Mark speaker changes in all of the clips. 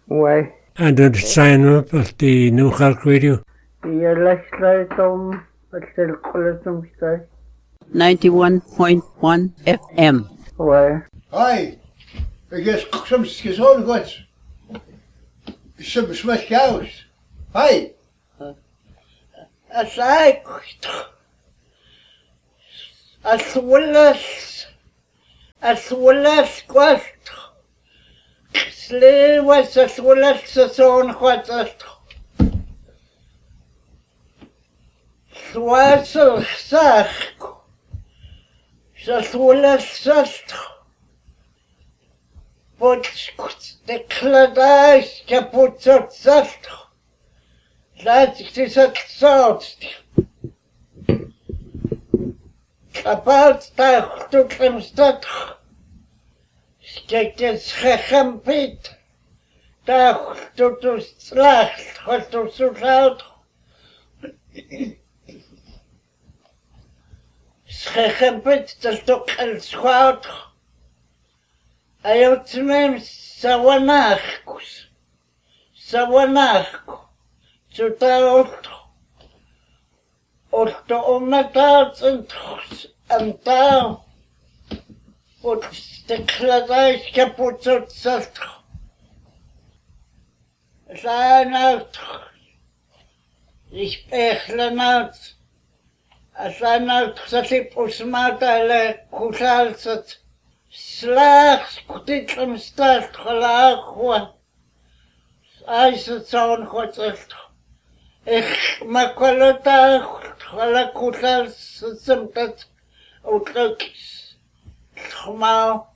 Speaker 1: Ouais.
Speaker 2: And the sign up of the New York Radio.
Speaker 1: The Lechleitum, it's the Colatum State.
Speaker 3: 91.1 FM.
Speaker 1: Ouais.
Speaker 4: Hi. Ik is soms gezond goed. Soms met chaos. Hi.
Speaker 1: As I as well as quest. Slay was as well as the zone what Swassel Sach. As well as just. But the Cladais kaput zast. That is a sort. About that to Klemstad. Skekes Hechempit. That to slacht, what to suit. Hechempit, the stock and squad. I have to name Sawanachkus. Sawanachkus. To that och då om and down och det kläder ska på sätt Sanat ich echlanat Sanat satip usmata le kusalsat slags kutitlem start khalaqwa Aisatson khotsalt Ich makolota la kutal simtat outlooks khma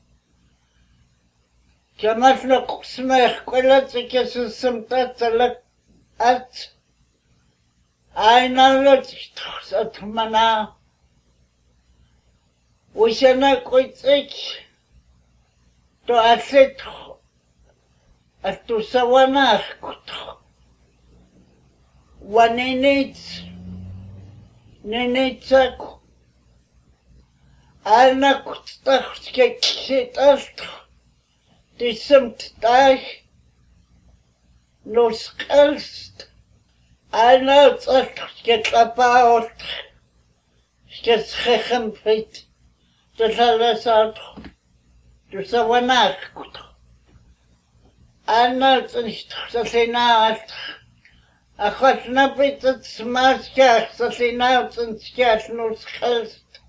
Speaker 1: Kamas no smech kolat ke simtat la at I know that mana Wishana koitsik to aset at to sawana kut Wanenits Nenetsak Alna kutstachke kitast Disemt dag Nos kelst Alna tsachke klapaut Skets khempit Tsalasat Tsawanach kut Alna tsasenat Achos na byd y smasgach, so lle nawt yn sgall nhw'n schylst.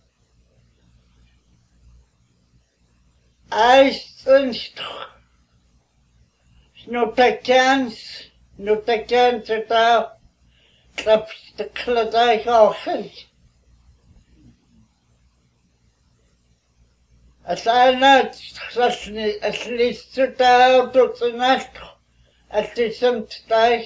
Speaker 1: Aes yn stwch. No takans y daw. Klap dy clydau ochl. A llainad, allist y daw dwt yn allt. Allist daich.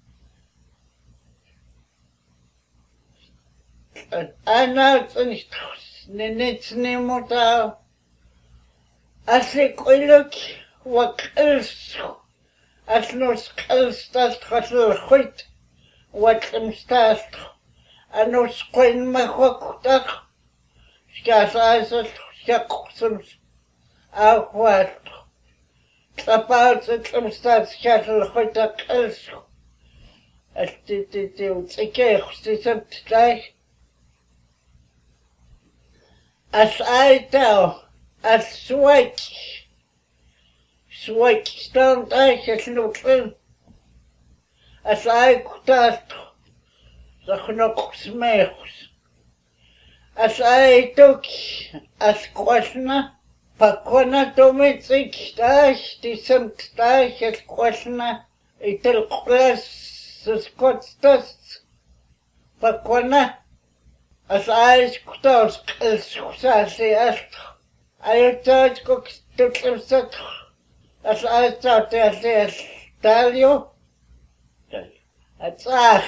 Speaker 1: Anat nicht nicht da Asli koiluk wakels as nos kelstas khasl khut wakemstas anos koin makhoktak skasas skaksum awat Tapaut kemstas khasl khutak els Ati utsike khustisat gleich As I tell, as switch stand I as looking, as I could the knock smells. As I took as questioner, Pakona domestic dash, decent dash as questioner, it'll class the Scots dust. Pakona. As I scored Sassy asked, I thought cook to set as I thought as tell you. It's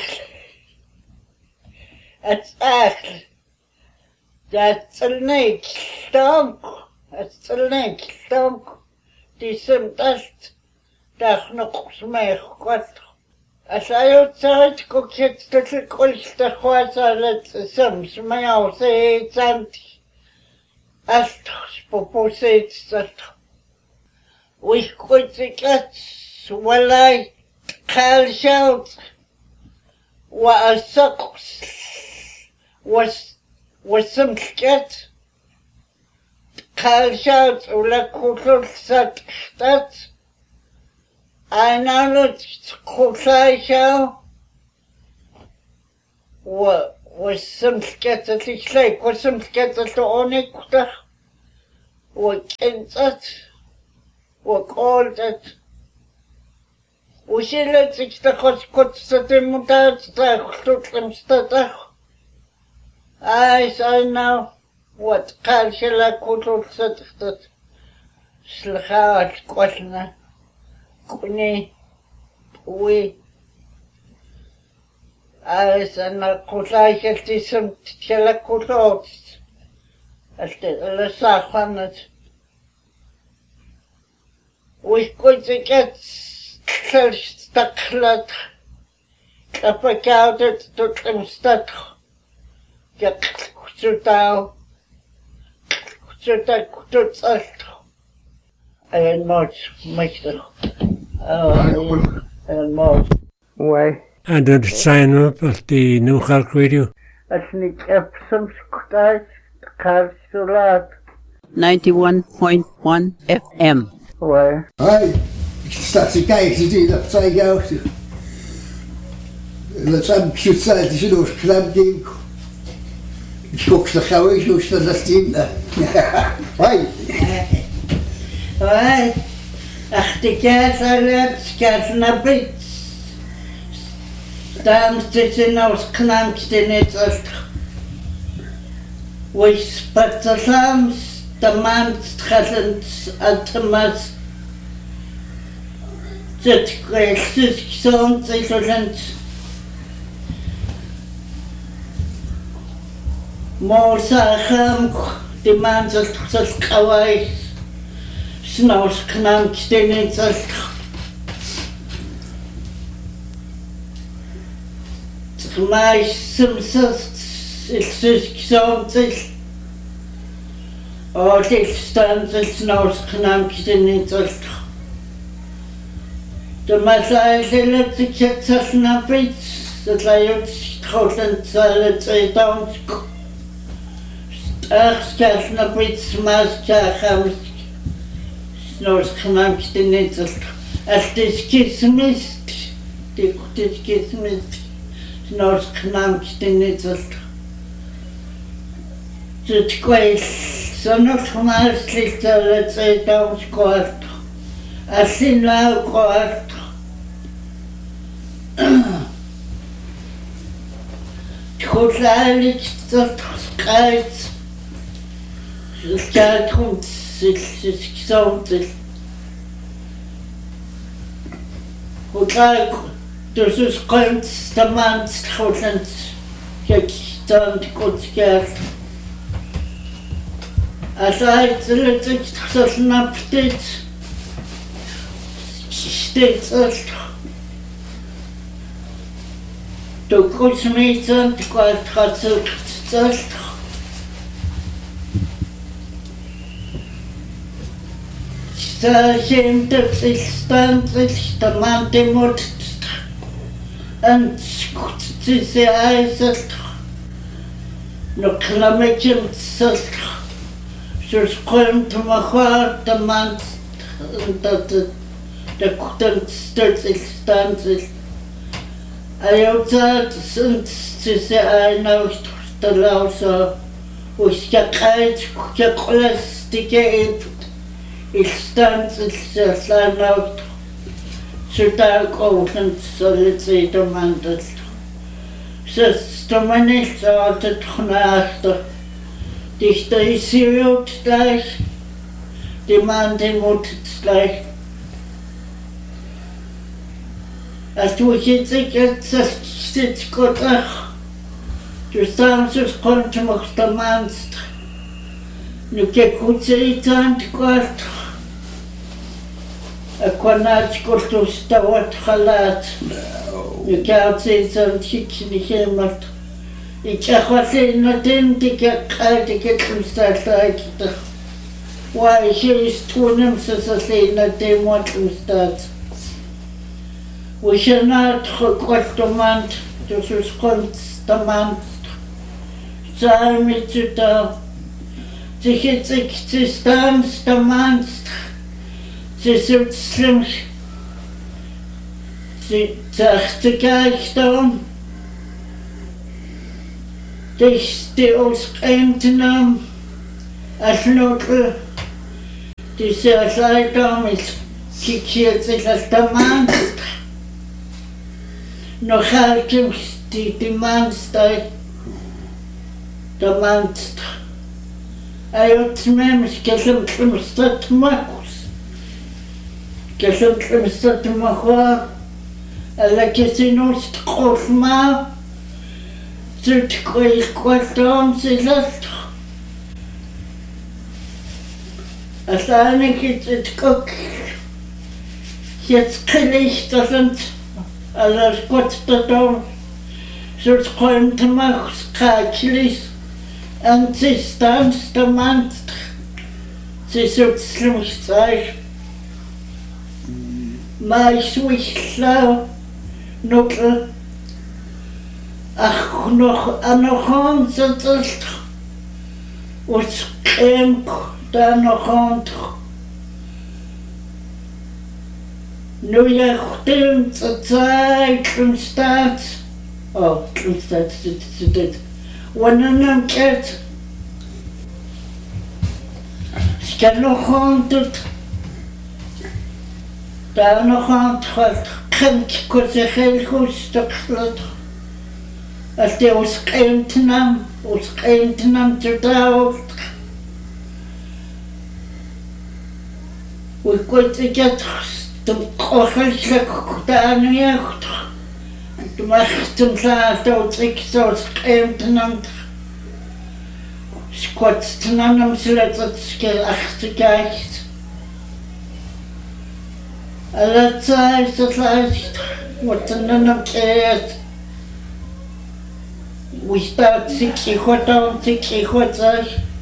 Speaker 1: that's a neck stomp. It's a neck stomp. Decent dust. That's no smell. What? As I outside cook it to the colster was a little some smell say it's anti. As proposed that we could get swalai kalshout wa asaq was some cat kalshout ula kulur sat analot kulai shao was some cat at least like was some cat at the onik what that what called that Usile tixtaqos kotsatimutach taqtutlimstataq. I know what kalshila kutulsataqtat. Slhaat kwalna. Kuni. Ui. I know kulaishatism tila kutots. The sakhanat. We could get staklat kapakaudet tutem stak jak kutau kututsalt and much and more
Speaker 2: Why? And the sign up of the New York Radio.
Speaker 1: Asnik epsom skutai kalsulat
Speaker 3: 91.1 FM.
Speaker 1: Why?
Speaker 4: Hi. Staat te kijken, die dat zei ik ook. Dat zijn zoetzaad, die zijn ook knap ding. Ik kook ze gauw eens, hoe staat dat ding? Hoi.
Speaker 1: Hoi. Ach, de kersalet, kersnabit. Tam zitten als knamste net als. Wees spatsams, de maand schellend, altemas. Het krijgt zo'n zekerend. Morsacham, de man zegt kawaii. Snaus knam stenen zegt. Maar soms is het zo'n zegt. Oh, dit staan ze snaus knam stenen zegt. De massaile tiketjes naar pits, dat lijkt schoten zalen twee dansk. Achtkast naar pits, maska gaan snoos gemaakt in het. Als dit kismist, dit kismist, snoos gemaakt in het. Het kwijt, zo nog gemaakt ligt zalen twee dansk kwart. Als in lauw kwart. Goed eigenlijk dat krijgt. Het gaat goed, het is gezond. Goed eigenlijk, dus het komt de maand goed en kijk dan goed gaat. Als hij het niet zo snapt dit, steeds als. De kosmeten kwart gaat zo gezegd. Zijn dat is stand is de man die moet en het is ijzer. Nog klammetje zegt. Zoals komt maar gewoon de man dat de kuten stuk is stand is. Ayotza sunt se aynaus de lausa uskakait kuklastike istans se slanaut sutakousen solitse domandus se stomanis altet knaster dich de isiot gleich die man den mut gleich. Als du jetzt zit goed ach, dus dan komt je nog de maand. Nu kijk goed ze iets aan het kwart. Ik kon het kort dus dat wordt gelaten. Nu kijk ze iets aan het gikken niet helemaal. Ik zeg wat in het in, ik heb hem staat uit. Waar je is toen hem ze in het in wat hem staat. وشنا تخلطمانت تسوس كونستمانت زاميتتا تيكتك تستان ستمانت تسوت سلمش تختكاكتون تشتي أوسقيمتنام أشنوكل تسياسايتام كيكيتسيكالتمانت نخالكم تيمانستاي تمانست أيوتمامش كلم كلمستات ماكوس كلم كلمستات ماخوا ألا كسينوس تقوف ما تتكوي كوالتوم سيلات أساني كتتكوك يتقليش تسنت ألا سكوتتوم سوت قويمت ماخوس قاكليس أنتستان ستمانت سيسوت سلمستاي ما يسويش لا نوكل أخ نوخ أنوخون ستلت وسقيمك دا نوخون نو يختم تتاي كلمستات أو كلمستات ستت وننم كات سكنوخون تت دا نوخون تخلت خمك كوزخيل خوش تخلت أستي وسقيمتنام تداوت وكنت جات تبقوخلش لك كتانو ياخد تمختم ثلاثة وتكسو وسقيمتنام سكوتتنام سلطة سكيل أختكاكت ألا تسايس تطلعت وتننم كيات ويستات سكي خوتاون سكي خوتاي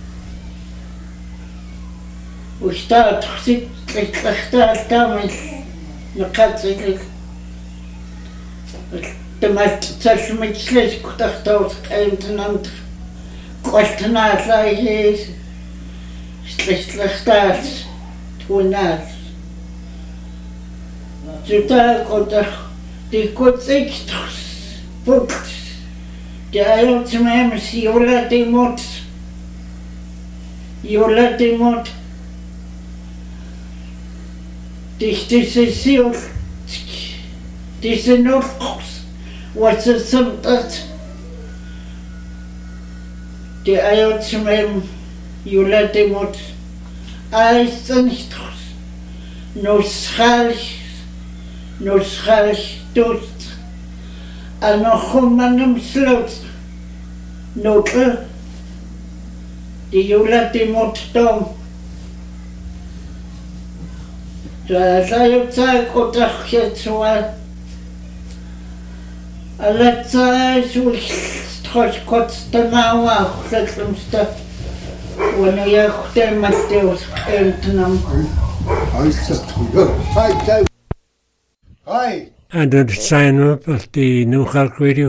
Speaker 1: ويستات خسيت لختار تامل نقاتل تمات تسلمت سليش كتختار سقيمتنام قلتنا لايهيس سليش لختار تونات زوتا كنت دي كنت بوكت دي تمامس يولد يموت دي سنوخس وتسمطت دي تمام يولد يموت سنشتخس نسخالش دوست أنا خمانم سلوت نوكل دي يولد يموت دوم لا يبتاك وتخيط سوال ألا تسايس ويستخش كتستناوا وخلصمستا وانا ياخد مستوس قيمتنام
Speaker 4: Hi.
Speaker 2: And the sign up of the New Khalk Radio.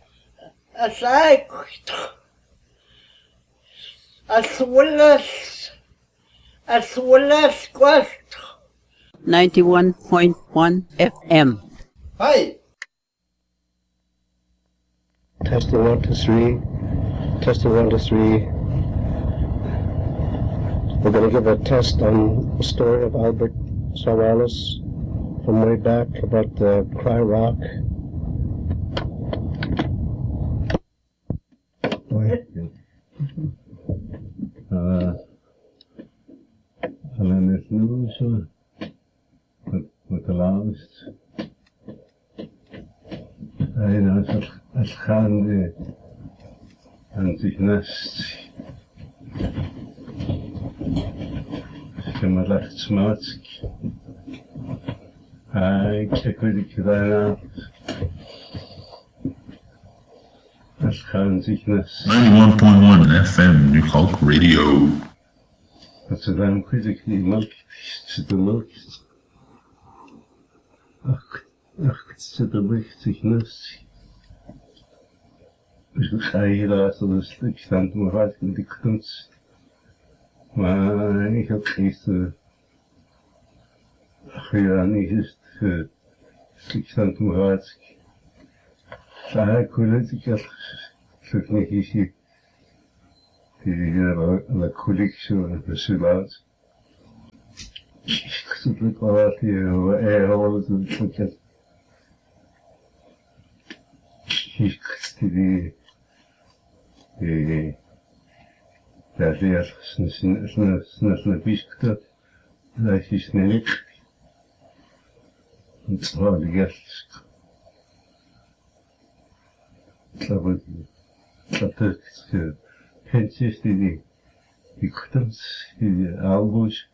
Speaker 1: as well as quest
Speaker 3: 91.1 FM.
Speaker 4: Hi.
Speaker 5: Testing 1 2 3. Testing 1 2 3. We're going to give a test on the story of Albert Sawalis from way back about the Cry Rock.
Speaker 6: And then there's news with the last. Als gaande aan zich nest. Ze maar lacht smaatsk. Ik weet ik daarna. Als gaan zich nest.
Speaker 7: 91.1 FM New Khalk Radio.
Speaker 6: Dat ze dan weet ik die melk. Ze de melk. Ach. Sicherlich. Ich habe so das stand mir halt mit die Kunst. Ich habe diese ja nicht ist ich stand mir halt da konnte ich ja nicht ich la collection de ceux-là. Je peux pas Kenntnis die Kunst, die Albus.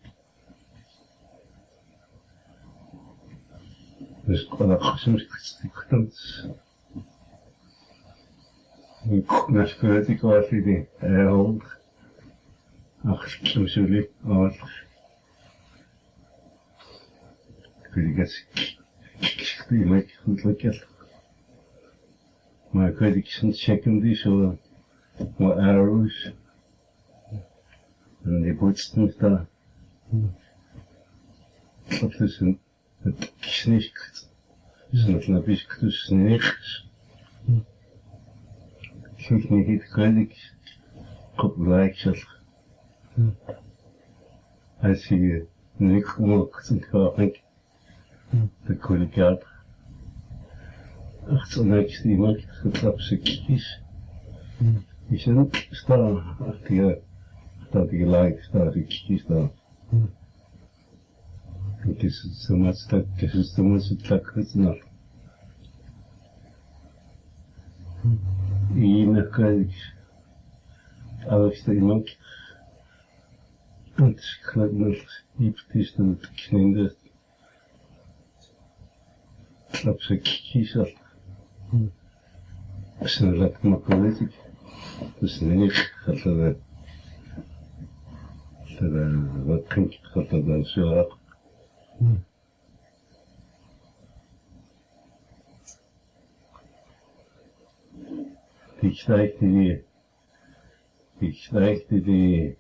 Speaker 6: Das kann auch so die Kunst. Das gehört die quasi die Erholung. Ach, so schön, aber für die ganze die mich gut lecker. Maar ik kan checken die zo. Wat arrows. En die boetsen daar. Dat is het knikt. Is nog een beetje tussen niks. Ik vind niet kwijt. Kop gelijk zat. Als je niet mocht en gaat. De koelkaart. Ach, zo niks die maakt getrapse kies. Je zit staan achter dat je gelijk staat, ik kies daar. Het is zo much tak het nog. Ine kijk, alles die maakt. Het gaat nog niet is dat het kninder. Trapse kies af. عشان لك مقالتك بس نيك خطر وقتك خطر الشراق Ich zeigte die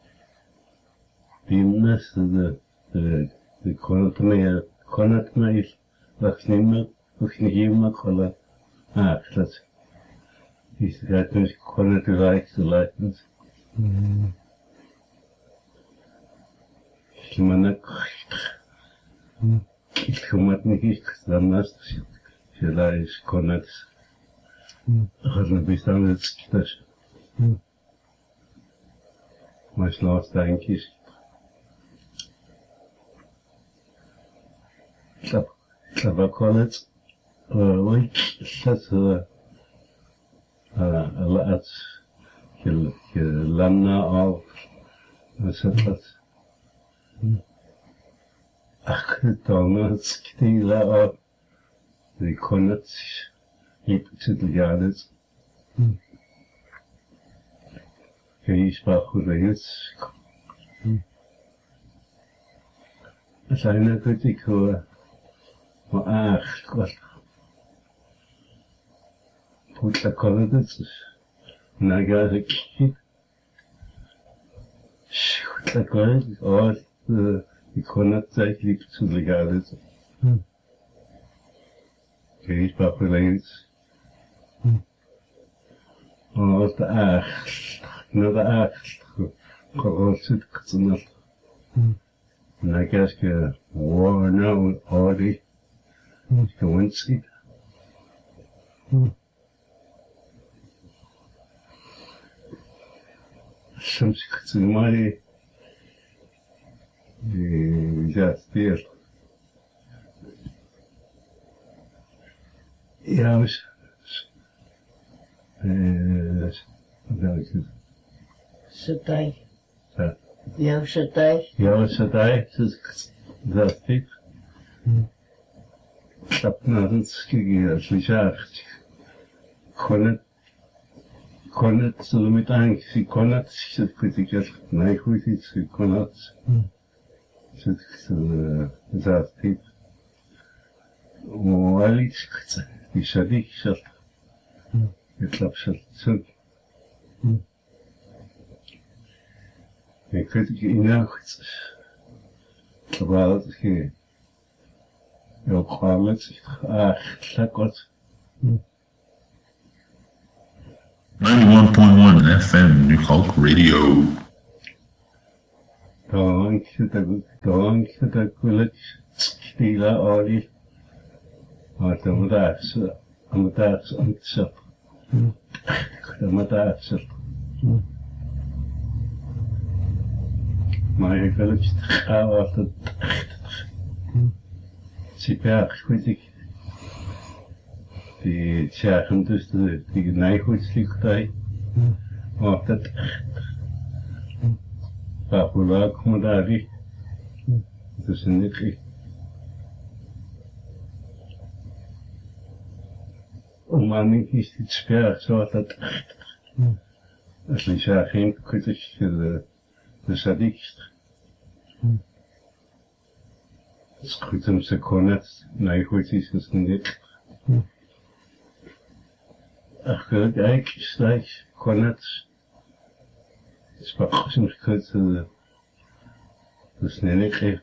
Speaker 6: Nass, die konnte mir was nicht immer kann. Das ist natürlich konnte leicht zu leiten. Ich meine, ich komme nicht anders. Vielleicht konnte es. Aber ein bisschen jetzt das. Mein Schlaf denke ich. Ich habe konnte وي شاس لقت لنا أو مسافات أخذت عمرت كتير لا ذي كانت يبتد الجالس كيش باخذ ريس أنا كنت هو وآخر Put la colledes, nagare ki. Shoot la colled, or the cannot take lip to the gardens. Okay, populates. Or the ash, another ash, corrosive enough. And I guess worn out already. You won't see. Шамсик цимали взять вверх. Я уж
Speaker 1: Шатай.
Speaker 6: Да.
Speaker 1: Я шатай.
Speaker 6: Я шатай, здравствуйте. Шапнаденский отличает. Konnet så mit eigentlich konnet sich kritisch nein kritisch konnet das Tipp Walits, die Sadik, ich glaube, schon. Ik weet het niet, maar dat je ook gewoon met wat.
Speaker 7: 91.1 FM New Hulk Radio.
Speaker 6: Dank je dat gelukkig stila Ali. Maar dan daar ze aan het zap. Dan daar zap. Maar ik wil het gaan af dat super goed ik die zeggen dus die neigoedslichtij af dat waar komen daar die dus niet om aan niet iets sper zo dat als je zegt geen kritisch de Sadik. Skrytem se konec, najchůjší se snít. A chvílik stać konec. Spach jsem skryt se sněnekry.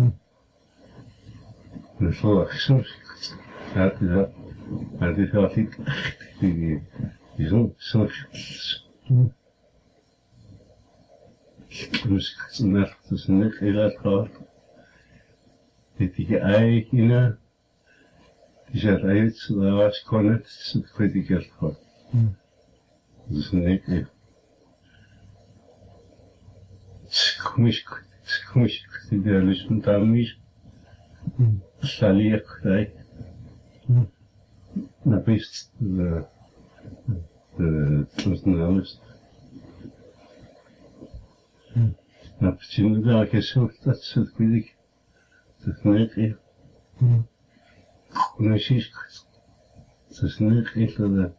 Speaker 6: Neslo jsem skryt. A ty hlasy, ty jsou dus net dus niet heel groot. Dit die eigen die zegt uit, daar was kon het, zo weet ik heel groot. Dus niet echt. Komisch, die alles met amis. Salir krijg. Na best de alles. Na почему да, конечно, dat soort weet dat niet echt. Precies, dat is niet echt dat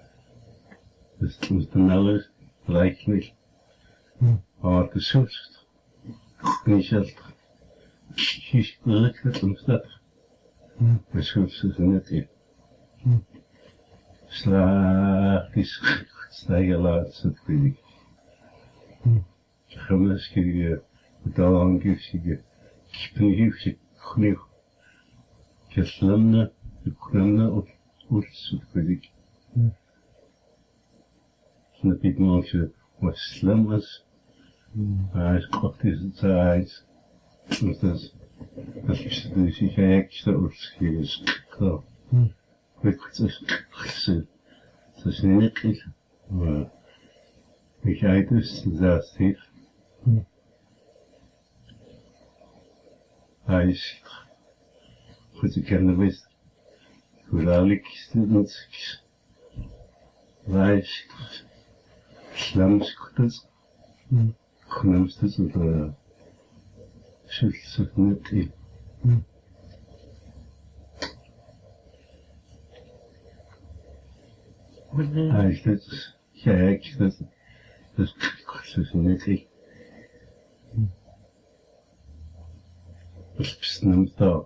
Speaker 6: het alles lijkt niet. Maar het is soort niet zelf. Kies gelukkig om dat. Maar soms is het niet echt. Slaag is stijgelaat, dat weet ik. Хэмэскигээ удаангивсиге кипнигивси хниг кэслэмнэ улсуквик снапитмонче waslэмэс айс коктизайс устас асчдисихаякчта улсхигээс коо викцэс сэснэкил ich heiße sehr stief. Hij is goed te kennen wist. Hoe dadelijk is het niet. Hij is slamskuttes. Knamstes of schultes niet in. Hij is dit. Kijk, dat is niet echt. Dat is niet zo.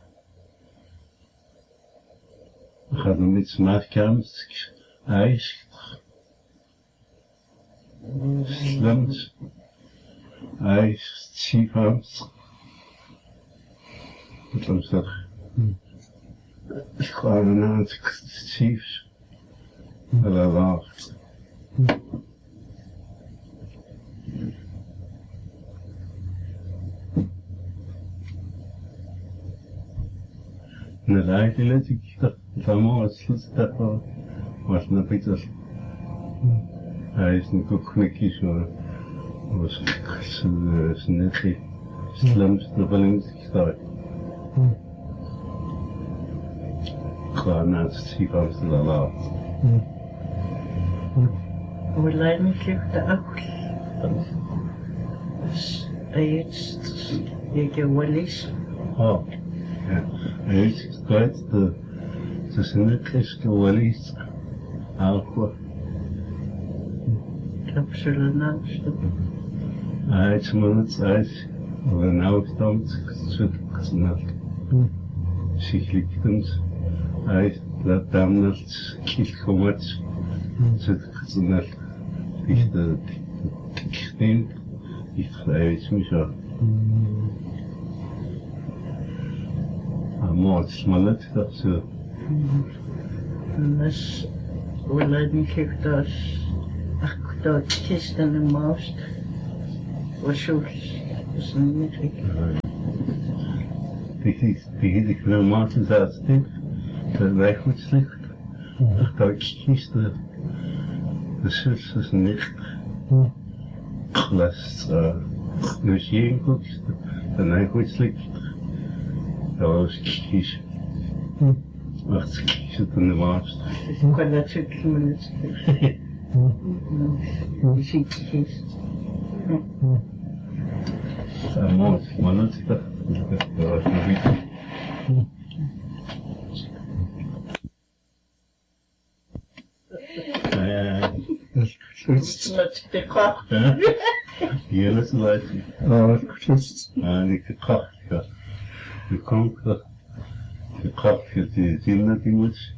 Speaker 6: We gaan met smaakkamers, ijs, slams, ijs, chiefams. Dat was dat. Ik ga naar het chiefs. Dat was. Nella illettik tamam asılsızda var napitaz. Ayısın koknaki şu was snetri slams nabalinski start. Klarnaat sifams de la.
Speaker 1: We lijden de ook. Ayıs je Wallis.
Speaker 6: Oh. Ayıs kayıt de snetri Wallis. Alko.
Speaker 1: Kapsulena.
Speaker 6: Ayıs manıt ayıs. Ve nauwstand zit knalt. sichlichtend, damals kilkomat, zedkazanal, tiktin, ichtlaevitsmisha. Amort smalat, so.
Speaker 1: Nas wala din kiktas akto tistan ng most wasus usnitrik.
Speaker 6: Die knal maten zaten, dat wij goed slecht. Dat kies de zus is niet. Last dus je goed, dat wij goed slecht. Dat was kies. Wacht, kies het in de maast.
Speaker 1: Ik kan dat zeker minuten. Je ziet kies.
Speaker 6: Amort, malat, dat was nog niet.
Speaker 1: Met de kracht.
Speaker 6: Hier is het uit. Die kracht, ja. De kanker, de kracht, die zinnen die moet.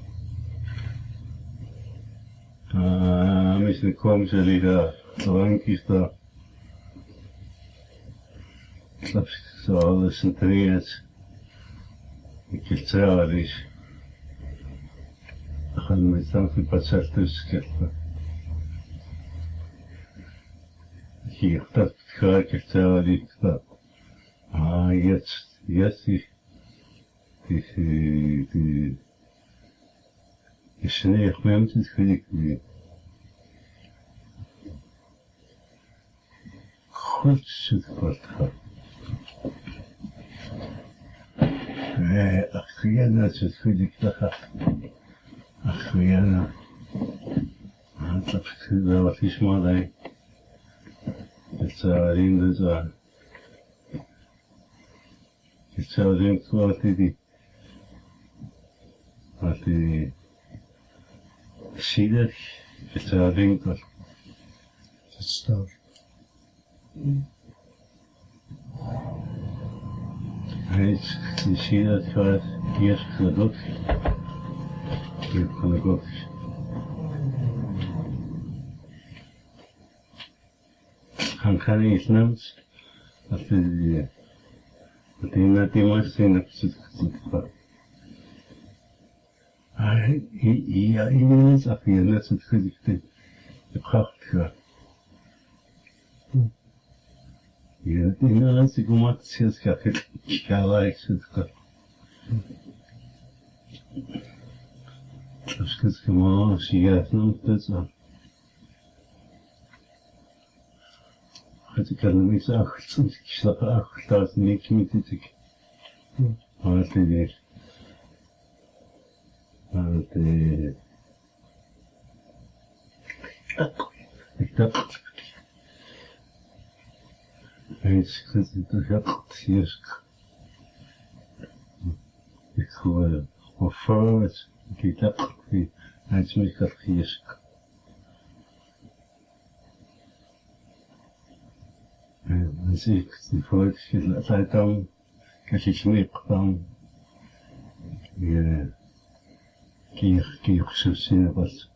Speaker 6: Misschien komen ze liggen, drankjes daar. Zo alles centreerd. Ik heb het zelf eens. Dan gaan we met een paar tussen kijken. Hier, dat ga ik het zelf niet. Jetzt die Schnee, ich meine, das kriege ich nicht. Kurz Gott. أخيانا تدخلك لها أخيانا أنت كذا ما فيش ماضي التعليم ده التعليم كوالتي دي كوالتي سيدك التعليم كوالتي تستار Hij ziet dat gaat eerst gelukt. Hier kan ik ook. Kan je iets neemt. Dat die net iemand zijn dat ze het gaat. Ja, iemand zag je net het gezicht. De kracht gaat. Ja, die mensen komen uit het schakelt. Ja, ik zit er. Als het gewoon als je gaat noemt het zo. Ik kan niet zeggen, ik slag achter dat niks met dit. Maar het is ik dacht. Eens gezien de jacht hier. Ik hoor of vooruit. Ik dacht die eens met dat hier. En zie ik die vooruit het dan. Als je smeek dan. Je kier zo zien wat.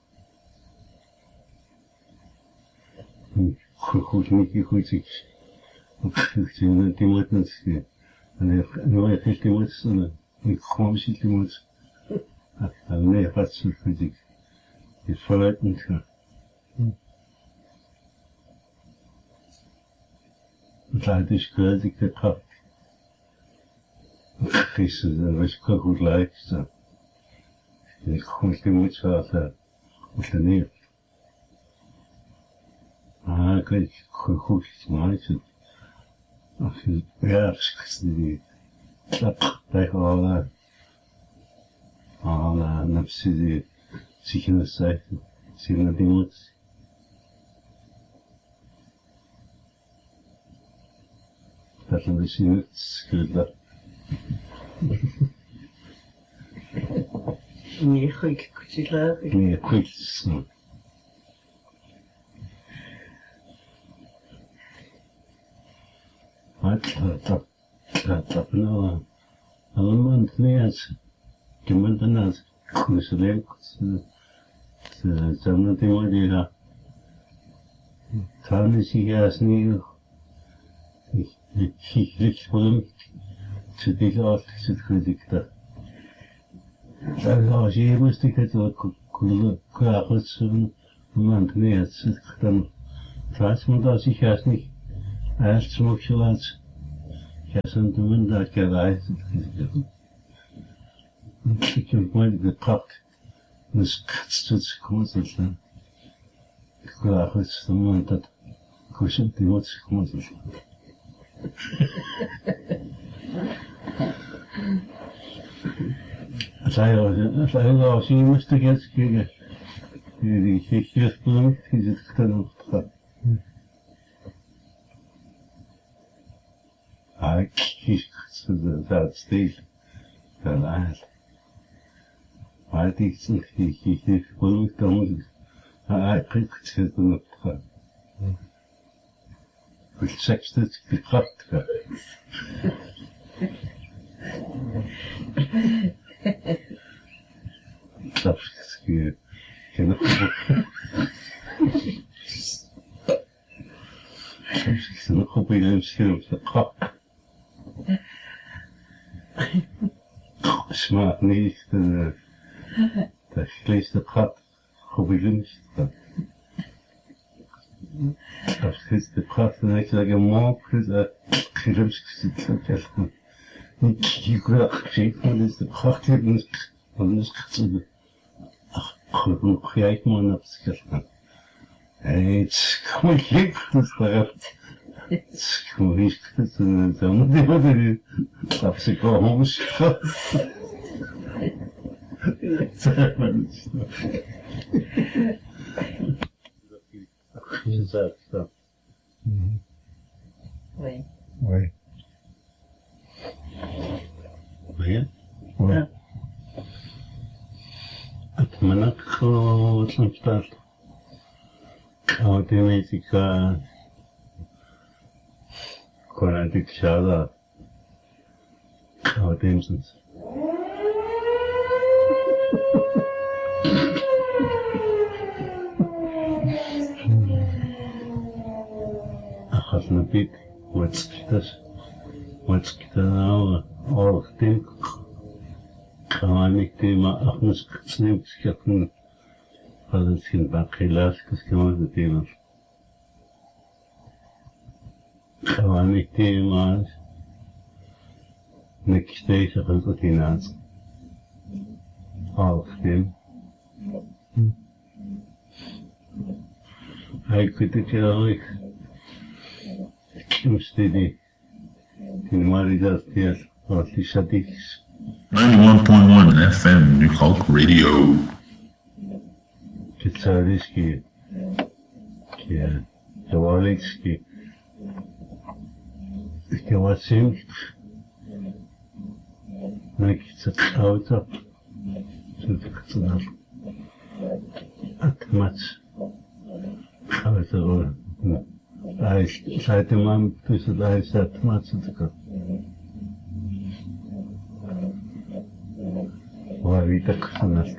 Speaker 6: Goed niet goed ik. Die moet niet. En nooit heeft die moet. Ik gewoon zit die moet. En nee, wat zo vind ik. Je vooruit niet gaan. Het is kwijt ik de kracht. Gisteren was ik goed lijkt. Ik gewoon die moet zo op de neer. Ik weet goed iets maken. Ja, die tegen alle nafsi die zich in de zijde zien dat die moet. Dat we zien het schudden.
Speaker 1: Nee, goed, goed, leuk.
Speaker 6: Nee, goed. Dat nou Allemaal niet. Iemand anders. Misschien ze zijn die maar die daar. Kan is hier als niet. Ik lig voor hem. Ze die laat zit kritiek daar. Als je moest ik het ook klagen zo'n moment niet zit dan. Plaats moet als ik als niet. Eerst mag je laten. Ja, zijn de mensen dat je rijdt. Ik heb mooi gepakt. Dus het komt zo. Ik klaag het de moment dat ik die wat komt zo. Als je moest ik eens kijken. Die gegeven die zit gedaan op het gat. Ik kies dat steeds. Dat eigenlijk. Maar die gegeven dan moet ik. Ik het zitten op het gat. Ik zeg dat ik gekrapt ga. Dat is geen ik zit nog op een scherm op de kap. Smaak niet dat vlees de gat op een scherm. Als het de gat dan heb je dat je maak dat scherm zit op je scherm. Ik wil gezien van is de gat en anders gezien. Genoeg jij maar naar het scherm. Het kan ik niet het kan ik het dan die wat er dat ze komen schat.
Speaker 3: Oui.
Speaker 4: Oui.
Speaker 6: Oui.
Speaker 4: Oui.
Speaker 6: Het manak groot en start. Automatica quadratic shada automatics أخذنا بيت واتسكتنا أورختين كمانك تيما أخنس كتسنيم كتسكتنا هذا الشيء باقي لاس كمان تيما كمانك تيما نكشتيش خلطتي ناس أورختين هاي كنت كذلك مستدي في الماريدات ديال راسي شديكس
Speaker 7: 91.1 FM New Hulk Radio.
Speaker 6: كتساليسكي كواليكسكي كواسيمك ماكي تتقاوتا تتقصدر أتمات خاوتا عايش ساعتي ما بتوصل عايش ساعتي ما تصدق واريتك سنست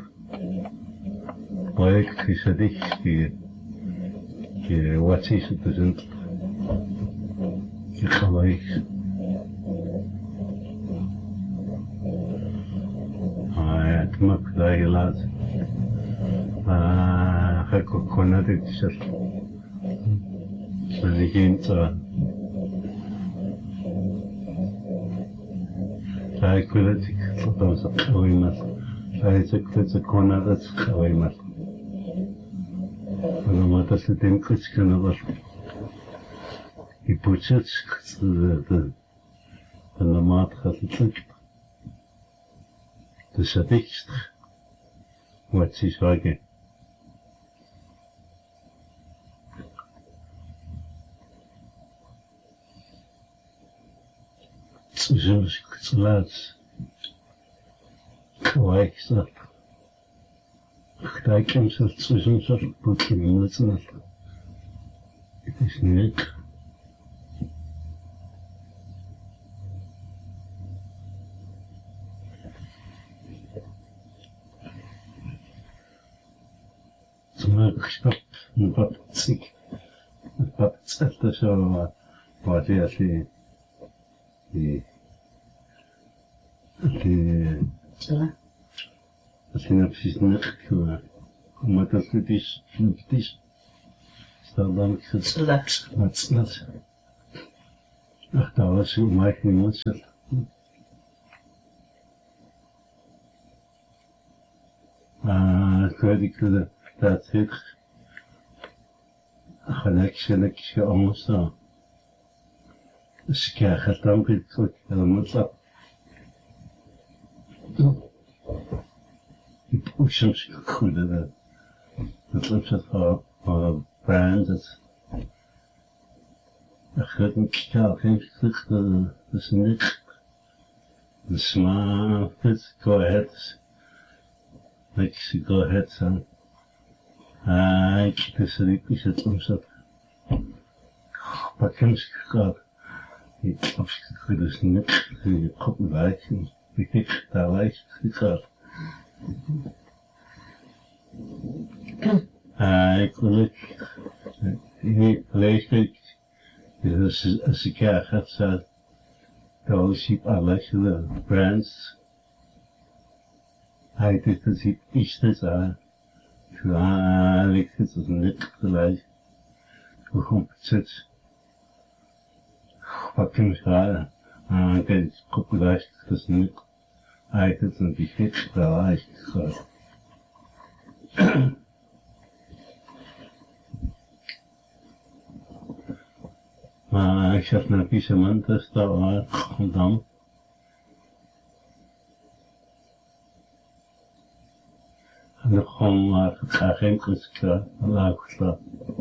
Speaker 6: واريك في صديق كي واتسيس تزنت كي خوايك اتمك دايلات خاكو كوناتك تشل Manigint Saikuletik Sotosa Kawimas Saikuletik Konadas Kawimas Anamata Sitim Kuchkanavar Ipuchich the Namat Hasitik the Shatikst What's his wage? Lads, kwijt dat. Kijk hem zelf tussen zo'n boekje minuten. Het is niet. Nukshop, Nupapsik, Papsetta show, what is the synopsis Nukua, Matafish, Nuptish, Stardom, that's not. Ach, da was schon mal nicht. Critical that it connection almost scared them with the pushing could the lips of our brand that I couldn't tell him the snake, the smile, go ahead. Makes you go ahead, son. I keep the sleep, he said to himself. But comes God. He comes with his neck, he couldn't like him. We think that like he thought. I could look. He plays like as a cat had said. Those sheep are like the brands. I did the sheep each desire. Ik het als net gelijk. Hoe komt het? Wat kun je schrijven? Kijk, ik heb geluisterd, dat is niet. Hij heeft een beetje geluisterd. Maar ik zat naar Pisement, dat is daar waar, dan. En dan gewoon maar graag geen kunstklaar, laat ik slaan.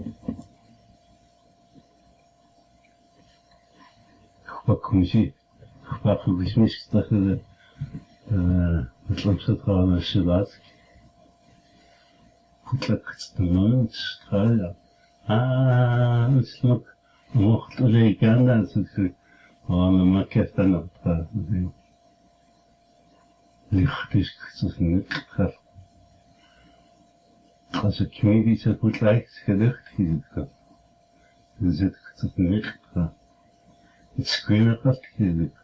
Speaker 6: Wat kom je zien? Wat kom je zien? Dat het lamset gewoon een salaat. Goed lekker te doen, stralen. Het is nog mocht er een kan dat het maar keft dan op. Licht is het niet gaat. Als ik me iets goed lijkt, gelucht is het gaat. Dan zit ik het niet gaat. Het screamer gaat gelukt.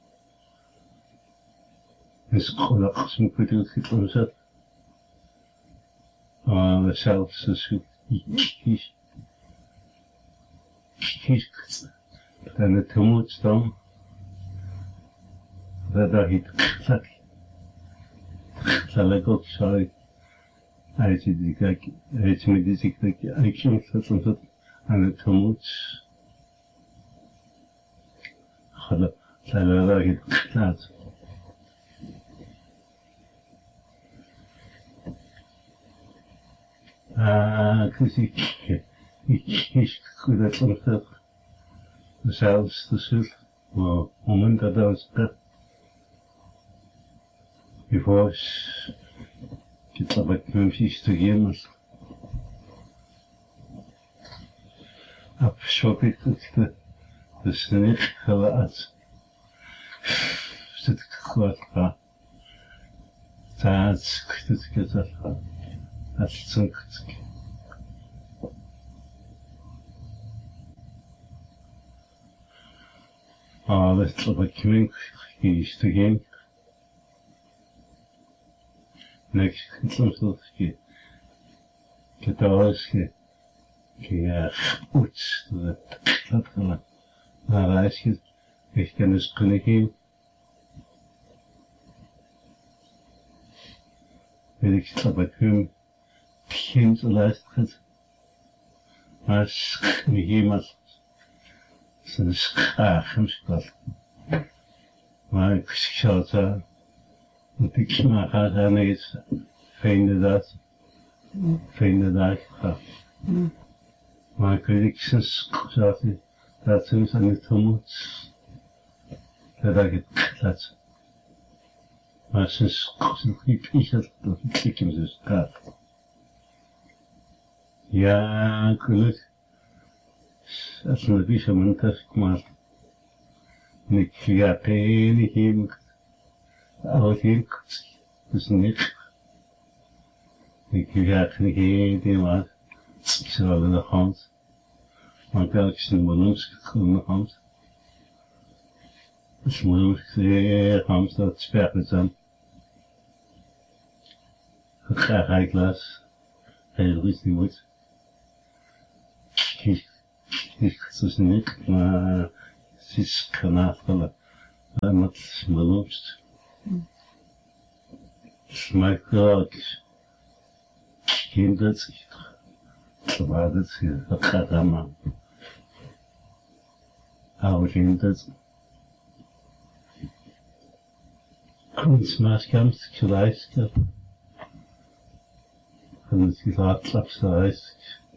Speaker 6: Dus gewoon als ik me goed gedaan zet. Maar zelfs als ik kies. Dan het moet staan. Dat ik het zal ik ook sorry. Hij zit die kijk, hij is met die kijk, ik ging dat aan het moet. Geluk, zal ik het laten. Dus ik goed dat soms dat zelfs de zult, maar moment dat was dat. Before it's about Memphis to Yemen. Up shop it the snake at sit quite that's sunk. That's about coming is to game. Next, soms que todos que uits dat gaan naar reisje ik kan dus kunnen geven weet ik dat bij hem geen te luisteren maar niet iemand zijn schaamspel maar ik zou het zeggen want ik mag haar niet vinden dat gaat. Maar ik weet niet dat ze aan het moet dat ik het laat. Maar sinds ik dat ik hem dus gaat. Ja, gelukkig. Als een beetje mijn tas maar ik ga geen hem. Al heel dus niet. Ik ga geen idee maar So the house. My galaxy balloons in the house. Smooth the house that's fair with them. High glass. Really wood. He's niet, maar het is kanafelen. Met balloons. Smaakt gelijk. Geen dat zich. Waar het hier gaat aan. Hou geen dat. Kunstmaatkamp gelijk. En het is laatslapsreis.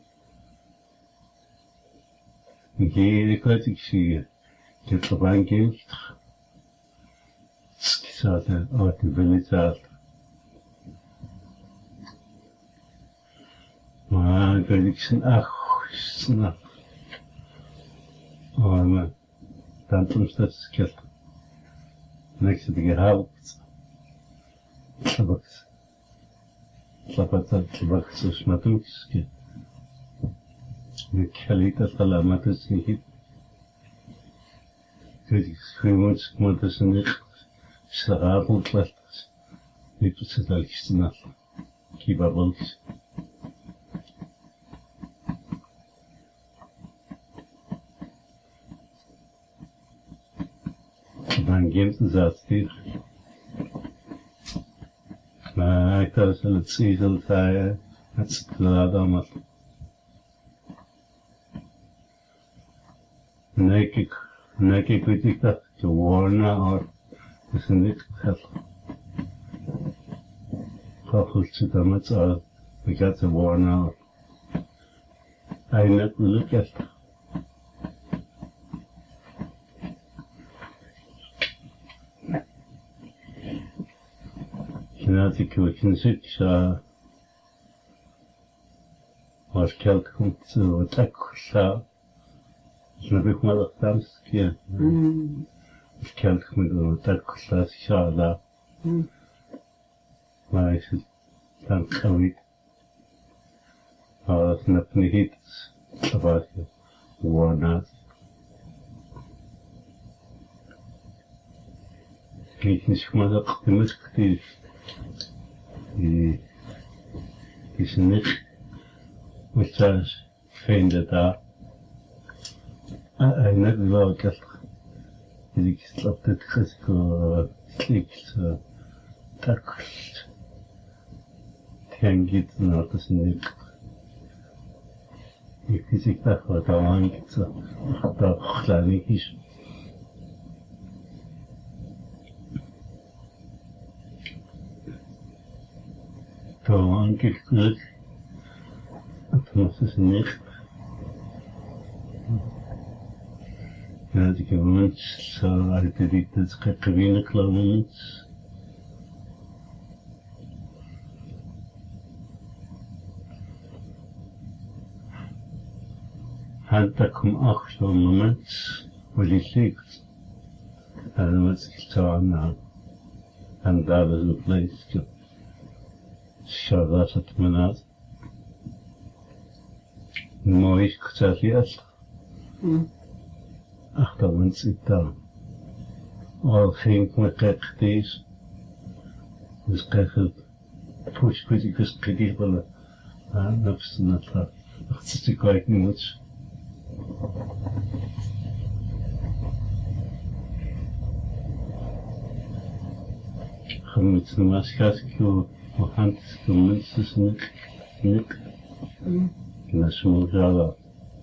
Speaker 6: Ik weet ik zie. Ik heb er een kind. Ik zat er uit de village. Maar ik weet ik zijn snap. Maar dan toen is dat skelt. Niks heb ik gehaald. Tlapata zo smatukske. Ik geliedt dat alamat is niet. Ik weet ik schreeuwens, ik moet dus niet. Slaapend laat. Ik moet het al gesnapt. Kibabbels. Dan geeft het dat hier. Maar ik had het zegel zei, het is klaar allemaal. Nee, ik weet ik dat geworden hoor. Dat is niet geld. Volgens het dan met z'n ik had ze worden hoor. Eindelijk wil ik het. Ik kan zeggen, als geld komt, wat ik zou, snap ik maar dat dames keer. Als geld komt, wat ik zou, daar. Maar ik zeg, dan kan ik. Maar dat snap ik niet, dat was je woord. Ik niet maar dat ik niet actief. Die is niet met zijn vrienden daar. En net wel ik had ik slap dit risico slikt takkels. Geen nou dat is niet. Ik zie ik dacht wat al hangt dat klein is. Zo aangekregen. Het was dus niet. Ja, ik heb mensen zo uit de riet, dat ik gewinne klauwen. En dat komt ook zo'n moment waar je ligt. En dan moet ik zo aan. En daar is een plekje. Zo, dat is het me uit. Mooi is gezegd eerst. Achter ons zit daar. Al ging ik me kijk deze. Dus kijk het. Push, ik wist kijk wel. Dat is net dat. Dat is ik kijk niet moet. Gemet nu als gasje. We gaan de mensen niet. En dat is mooi zo.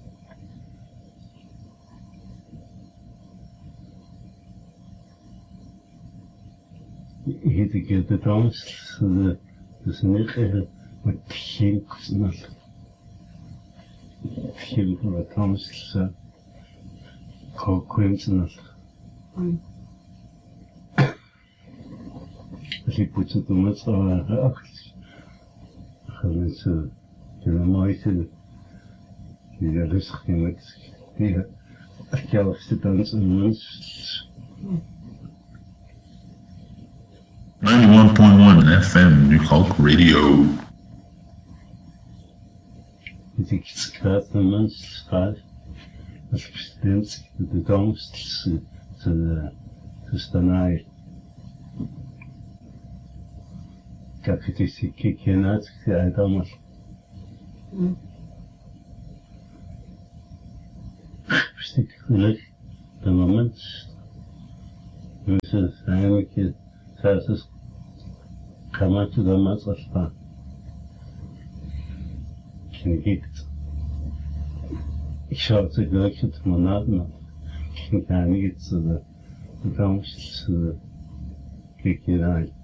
Speaker 6: Ik heb het trouwens, dus niet even met geen kusnal. Geen met trouwens, kookwensenal. Als ik moet het doen met zo'n reactie. Gaan mensen kunnen mooi zijn. Die er rustig in met die gelfste dans en mens.
Speaker 7: 91.1 FM New Hulk Radio.
Speaker 6: it's cut the month's five. As president, the domestics to Stanai. Capitisi Kikinat, I don't particularly the moment. Mrs. Heineke says, come out to the Mazda. Can you get it? Ich schaue zu gleichen Monaten. Ich kann gar nicht zu der Domstics, Kikinai.